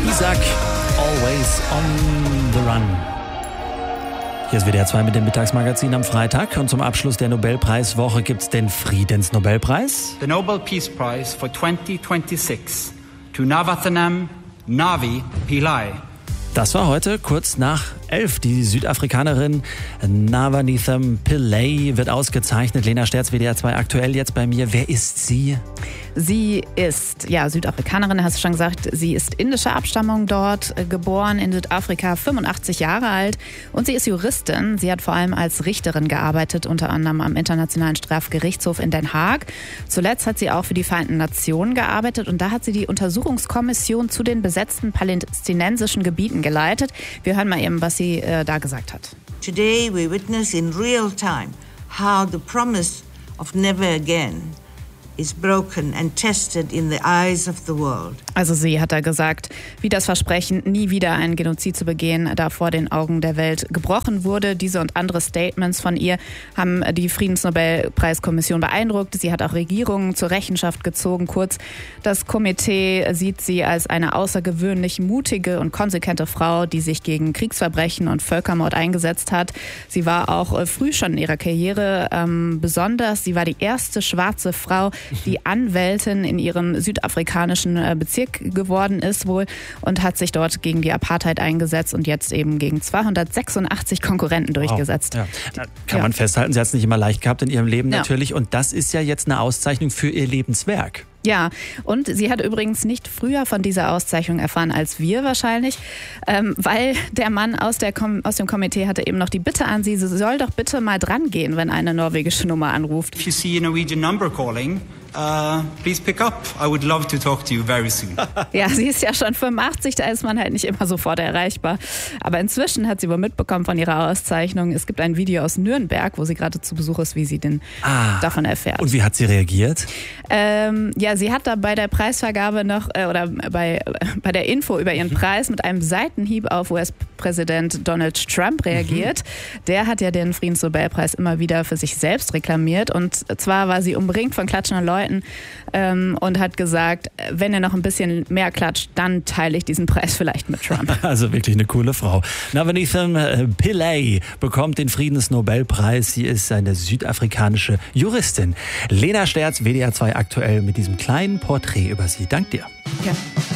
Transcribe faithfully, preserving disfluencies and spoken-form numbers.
Isaac, Always on the Run. Hier ist W D R zwei mit dem Mittagsmagazin am Freitag. Und zum Abschluss der Nobelpreiswoche gibt es den Friedensnobelpreis. The Nobel Peace Prize for twenty twenty-six to Navathanam Navi Pillai. Das war heute kurz nach elf. Die Südafrikanerin Navanitham Pillay wird ausgezeichnet. Lena Sterz, W D R zwei aktuell jetzt bei mir. Wer ist sie? Sie ist, ja, Südafrikanerin, hast du schon gesagt. Sie ist indischer Abstammung dort, geboren in Südafrika, fünfundachtzig Jahre alt. Und sie ist Juristin. Sie hat vor allem als Richterin gearbeitet, unter anderem am Internationalen Strafgerichtshof in Den Haag. Zuletzt hat sie auch für die Vereinten Nationen gearbeitet und da hat sie die Untersuchungskommission zu den besetzten palästinensischen Gebieten geleitet. Wir hören mal eben, was sie äh, da gesagt hat. Today we witness in real time how the promise of never again is broken and tested in the eyes of the world. Also sie hat da gesagt, wie das Versprechen, nie wieder einen Genozid zu begehen, da vor den Augen der Welt gebrochen wurde. Diese und andere Statements von ihr haben die Friedensnobelpreiskommission beeindruckt. Sie hat auch Regierungen zur Rechenschaft gezogen. Kurz, das Komitee sieht sie als eine außergewöhnlich mutige und konsequente Frau, die sich gegen Kriegsverbrechen und Völkermord eingesetzt hat. Sie war auch früh schon in ihrer Karriere ähm, besonders. Sie war die erste schwarze Frau, die Anwältin in ihrem südafrikanischen Bezirk geworden ist wohl und hat sich dort gegen die Apartheid eingesetzt und jetzt eben gegen zweihundertsechsundachtzig Konkurrenten durchgesetzt. Wow. Ja. Da kann ja. man festhalten, sie hat es nicht immer leicht gehabt in ihrem Leben ja. natürlich und das ist ja jetzt eine Auszeichnung für ihr Lebenswerk. Ja, und sie hat übrigens nicht früher von dieser Auszeichnung erfahren als wir wahrscheinlich, ähm, weil der Mann aus, der Kom- aus dem Komitee hatte eben noch die Bitte an sie, sie soll doch bitte mal dran gehen, wenn eine norwegische Nummer anruft. If you see a Norwegian number calling, uh, please pick up. I would love to talk to you very soon. Ja, sie ist ja schon fünfundachtzig, da ist man halt nicht immer sofort erreichbar. Aber inzwischen hat sie wohl mitbekommen von ihrer Auszeichnung. Es gibt ein Video aus Nürnberg, wo sie gerade zu Besuch ist, wie sie denn ah, davon erfährt. Und wie hat sie reagiert? Ähm, ja, sie hat da bei der Preisvergabe noch, äh, oder bei, bei der Info über ihren Preis mit einem Seitenhieb auf U S-Präsident Donald Trump reagiert. Mhm. Der hat ja den Friedensnobelpreis immer wieder für sich selbst reklamiert. Und zwar war sie umringt von klatschenden Leuten ähm, und hat gesagt, wenn er noch ein bisschen mehr klatscht, dann teile ich diesen Preis vielleicht mit Trump. Also wirklich eine coole Frau. Navanitham Pillay bekommt den Friedensnobelpreis. Sie ist eine südafrikanische Juristin. Lena Sterz, W D R zwei aktuell mit diesem kleinen Porträt über sie. Dank dir. Ja.